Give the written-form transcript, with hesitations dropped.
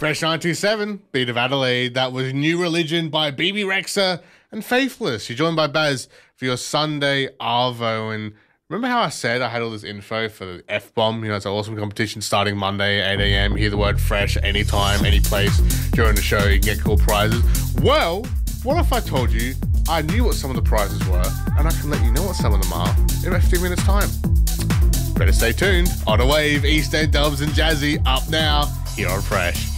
Fresh 927, Beat of Adelaide. That was New Religion by BB Rexa and Faithless. You're joined by Baz for your Sunday Arvo. And remember how I said I had all this info for the F-Bomb? You know, it's an awesome competition starting Monday at 8 a.m. Hear the word fresh anytime, any place during the show. You can get cool prizes. Well, what if I told you I knew what some of the prizes were and I can let you know what some of them are in about 15 minutes' time? Better stay tuned. On a Wave, East End Dubs and Jazzy up now here on Fresh.